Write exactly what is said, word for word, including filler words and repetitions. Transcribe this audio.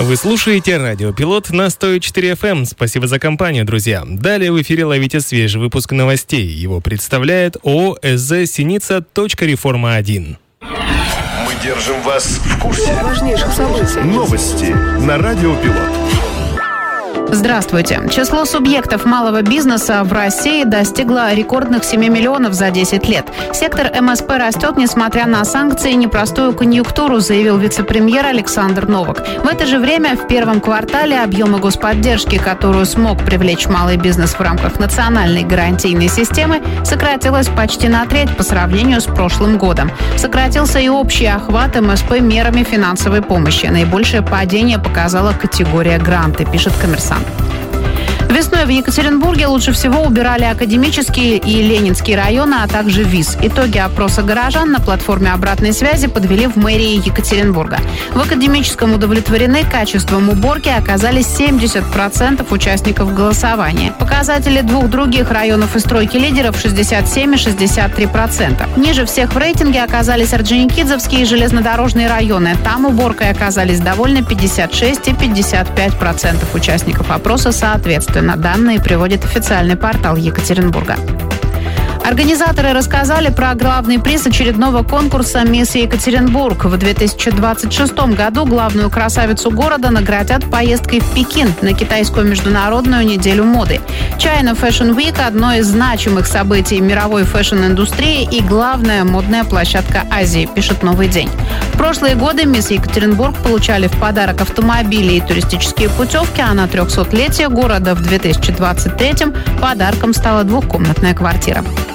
Вы слушаете Радио Пилот на сто четыре эф эм. Спасибо за компанию, друзья. Далее в эфире ловите свежий выпуск новостей. Его представляет ООО СЗ «Синица. Реформа один». Мы держим вас в курсе важнейших событий. Новости на Радио Пилот. Здравствуйте. Число субъектов малого бизнеса в России достигло рекордных семи миллионов за десять лет. Сектор эм эс пэ растет, несмотря на санкции и непростую конъюнктуру, заявил вице-премьер Александр Новак. В это же время в первом квартале объемы господдержки, которую смог привлечь малый бизнес в рамках национальной гарантийной системы, сократилась почти на треть по сравнению с прошлым годом. Сократился и общий охват эм эс пэ мерами финансовой помощи. Наибольшее падение показала категория гранты, пишет «Коммерсант». Весной в Екатеринбурге лучше всего убирали Академический и Ленинский районы, а также ВИЗ. Итоги опроса горожан на платформе обратной связи подвели в мэрии Екатеринбурга. В Академическом удовлетворены качеством уборки, оказались семьдесят процентов участников голосования. Показатели двух других районов и стройки лидеров шестьдесят семь и шестьдесят три процента. Ниже всех в рейтинге оказались Орджоникидзевские и железнодорожные районы. Там уборкой оказались довольны пятьдесят шесть и пятьдесят пять процентов участников опроса соответственно. Данные приводит официальный портал Екатеринбурга. Организаторы рассказали про главный приз очередного конкурса «Мисс Екатеринбург». В две тысячи двадцать шестом году главную красавицу города наградят поездкой в Пекин на китайскую международную неделю моды. China Fashion Week – одно из значимых событий мировой фэшн-индустрии и главная модная площадка Азии, пишет «Новый день». В прошлые годы «Мисс Екатеринбург» получали в подарок автомобили и туристические путевки, а на трехсотлетие города в две тысячи двадцать третьем подарком стала двухкомнатная квартира.